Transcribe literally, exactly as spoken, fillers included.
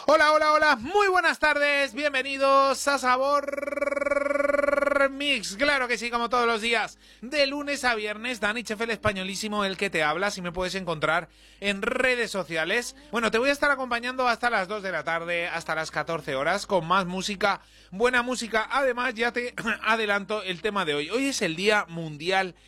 Hola, hola, hola, muy buenas tardes, bienvenidos a Sabor Mix, claro que sí, como todos los días, de lunes a viernes. Dani Chef, el españolísimo, el que te habla, si me puedes encontrar en redes sociales. Bueno, te voy a estar acompañando hasta las dos de la tarde, hasta las catorce horas, con más música, buena música. Además, ya te adelanto el tema de hoy. Hoy es el Día Mundial